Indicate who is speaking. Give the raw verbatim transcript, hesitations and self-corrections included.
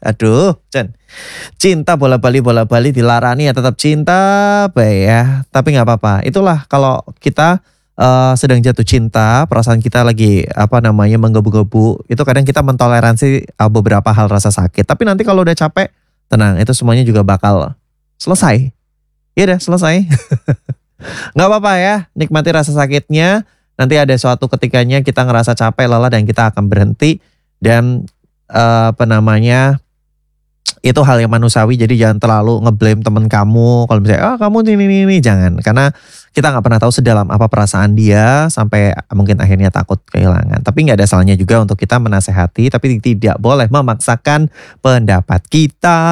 Speaker 1: Aduh, Cen. Cinta bola-bali bola-bali dilarani ya tetap cinta, bae ya. Tapi nggak apa-apa. Itulah kalau kita eh, sedang jatuh cinta, perasaan kita lagi apa namanya menggebu-gebu, itu kadang kita mentoleransi eh, beberapa hal rasa sakit. Tapi nanti kalau udah capek, tenang, itu semuanya juga bakal selesai. Iya deh, selesai. Nggak apa-apa ya, nikmati rasa sakitnya. Nanti ada suatu ketikanya kita ngerasa capek, lelah dan kita akan berhenti. Dan eh, apa namanya, itu hal yang manusiawi. Jadi jangan terlalu ngeblame teman kamu. Kalau misalnya, ah kamu ini, ini, ini. Jangan. Karena kita nggak pernah tahu sedalam apa perasaan dia. Sampai mungkin akhirnya takut kehilangan. Tapi nggak ada salahnya juga untuk kita menasehati. Tapi tidak boleh memaksakan pendapat kita.